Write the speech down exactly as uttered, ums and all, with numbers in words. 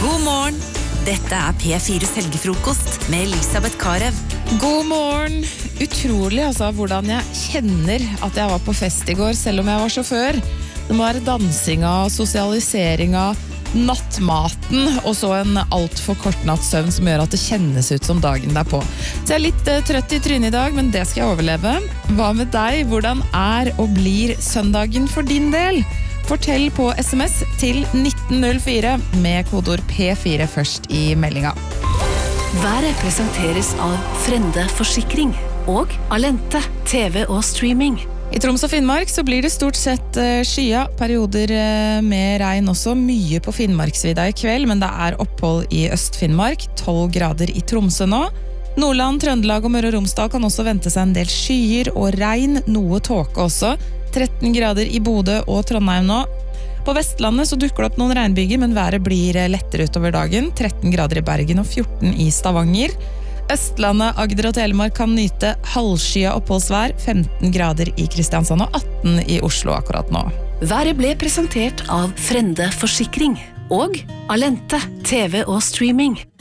God morgen! Dette er P fires helgefrokost med Elisabeth Karev. God morgen! Utrolig altså hvordan jeg kjenner at jeg var på fest i går, selv om jeg var sjåfør. Det må være dansinga, sosialiseringa, nattmaten og så en alt for kort nattsøvn som gjør at det kjennes ut som dagen derpå. Så jeg er litt uh, trøtt i trynet i dag, men det skal jeg overleve. Hva med deg? Hvordan er og blir søndagen for din del? Fortell på sms til nitten null fire med kodord P fire først i meldinga. Været presenteres av Frende Forsikring og Alente, T V og streaming. I Troms og Finnmark så blir det stort sett uh, skya, perioder uh, med regn også, mye på Finnmarksvidda i kveld, men det er opphold i Øst-Finnmark, tolv grader i Tromsø nå. Nordland, Trøndelag og Møre og Romsdal kan også vente seg en del skyer og regn, noe tåke også. tretten grader i Bodø og Trondheim nå. På Vestlandet så dukker det opp noen regnbyger, men været blir lettere utover dagen. tretten grader i Bergen og fjorten i Stavanger. Østlandet, Agder og Telemark kan nyte halvskya oppholdsvær, femten grader i Kristiansand og atten i Oslo akkurat nå. Været ble presentert av Frende Forsikring og Alente, T V og streaming.